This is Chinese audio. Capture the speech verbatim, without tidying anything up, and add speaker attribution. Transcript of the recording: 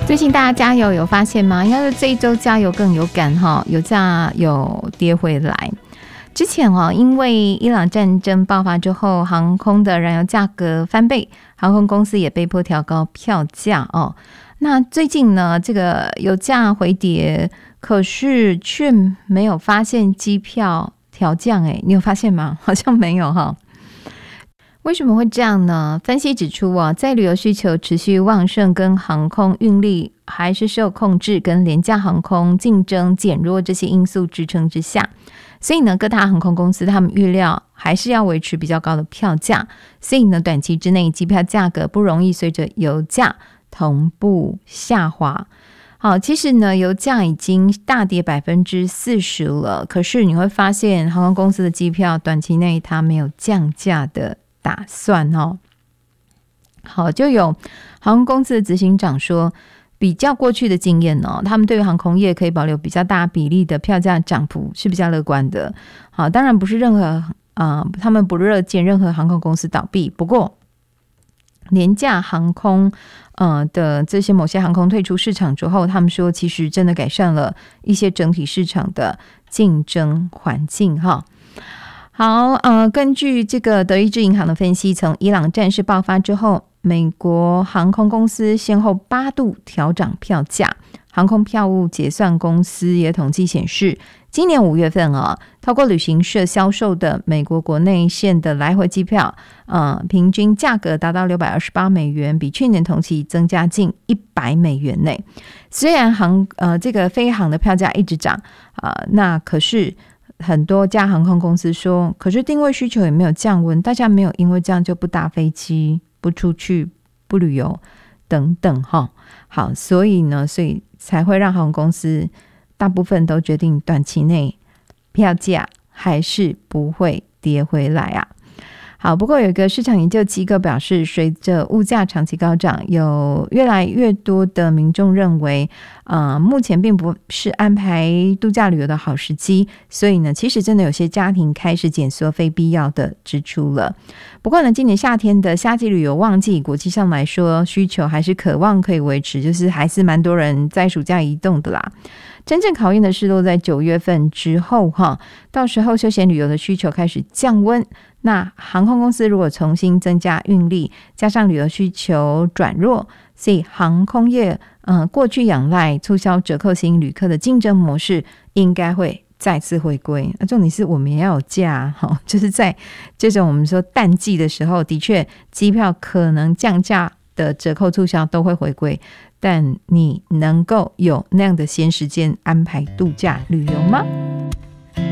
Speaker 1: 最近大家加油有发现吗？应该是这一周加油更有感哈，油价有跌回来。之前哦，因为伊朗战争爆发之后，航空的燃油价格翻倍，航空公司也被迫调高票价哦。那最近呢，这个油价回跌，可是却没有发现机票调降，哎，你有发现吗？好像没有哈。为什么会这样呢？分析指出啊，在旅游需求持续旺盛跟航空运力还是受控制跟廉价航空竞争减弱这些因素支撑之下，所以呢，各大航空公司他们预料还是要维持比较高的票价，所以呢，短期之内机票价格不容易随着油价同步下滑。好，其实呢，油价已经大跌百分之四十了，可是你会发现航空公司的机票短期内它没有降价的打算哦。好，就有航空公司的执行长说，比较过去的经验哦，他们对于航空业可以保留比较大比例的票价涨幅是比较乐观的。好，当然不是任何呃，他们不乐见任何航空公司倒闭，不过廉价航空呃的这些某些航空退出市场之后，他们说其实真的改善了一些整体市场的竞争环境哈。好，呃，根据这个德意志银行的分析，从伊朗战事爆发之后，美国航空公司先后八度调涨票价。航空票务结算公司也统计显示，今年五月份啊，透过旅行社销售的美国国内线的来回机票，呃，平均价格达到六百二十八美元，比去年同期增加近一百美元内。虽然航呃这个飞航的票价一直涨啊、呃，那可是很多家航空公司说，可是定位需求也没有降温，大家没有因为这样就不搭飞机、不出去、不旅游等等哈。好，所以呢，所以才会让航空公司大部分都决定短期内票价还是不会跌回来啊。好，不过有一个市场研究机构表示，随着物价长期高涨，有越来越多的民众认为呃，目前并不是安排度假旅游的好时机，所以呢，其实真的有些家庭开始减缩非必要的支出了。不过呢，今年夏天的夏季旅游旺季，国际上来说需求还是渴望可以维持，就是还是蛮多人在暑假移动的啦。真正考验的是落在九月份之后哈，到时候休闲旅游的需求开始降温，那航空公司如果重新增加运力，加上旅游需求转弱，所以航空业呃过去仰赖促销折扣吸引旅客的竞争模式应该会再次回归。那重点是我们也要有价、哦、就是在这种我们说淡季的时候，的确机票可能降价的折扣促销都会回归，但你能够有那样的闲时间安排度假旅游吗？